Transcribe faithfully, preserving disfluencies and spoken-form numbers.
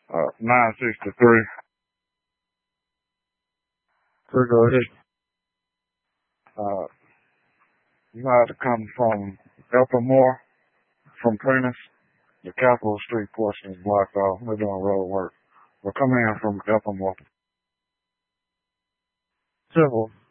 Uh, nine sixty-three. So go ahead. Uh, you have to come from Elpamore, from Prentice. The Capitol Street portion is blocked off. We're doing road work. We're coming in from Elpamore. Civil.